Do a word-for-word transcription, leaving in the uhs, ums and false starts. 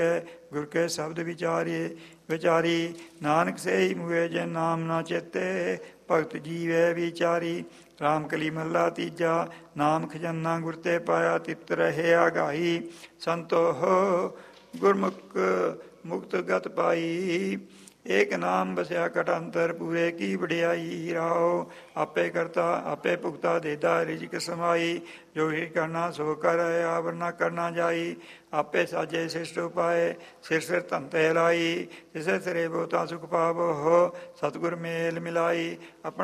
ਗੁਰ ਕੇ ਸ਼ਬਦ ਵਿਚਾਰੇ ਵਿਚਾਰੀ ਨਾਨਕ ਸੇਈ ਮੁਏ ਜੇ ਨਾਮ ਨਾ ਚੇਤੇ ਭਗਤ ਜੀਵੇ ਵਿਚਾਰੀ ਰਾਮ ਕਲੀ ਮਹੱਲਾ ਤੀਜਾ ਨਾਮ ਖਜ਼ਾਨਾ ਗੁਰ ਤੇ ਪਾਇਆ ਤਿਤ ਰਹੇ ਆਗਾਈ ਸੰਤੋਹ ਗੁਰਮੁਖ ਮੁਕਤ ਗਤ ਪਾਈ ਏਕ ਨਾਮ ਬਸਿਆ ਕਟੰਤਰ ਪੂਰੇ ਕੀ ਵਡਿਆਈ ਰਾਓ ਆਪੇ ਕਰਤਾ ਆਪੇ ਭੁਗਤਾ ਦੇਦਾ ਰਿਜਕ ਸਮਾਈ ਜੋ ਹੀ ਕਰਨਾ ਸੋ ਕਰ ਆਵਰ ਨਾ ਕਰਨਾ ਜਾਈ ਆਪੇ ਸਾਜੇ ਸਿਸ਼ਟ ਉਪਾਏ ਸਿਰ ਸਿਰ ਧੰਤੇ ਲਾਈ ਜਿਸੇ ਸਿਰੇ ਬਹੁਤਾ ਸੁਖ ਪਾਵੋ ਸਤਿਗੁਰ ਮੇਲ ਮਿਲਾਈ ਆਪਣਾ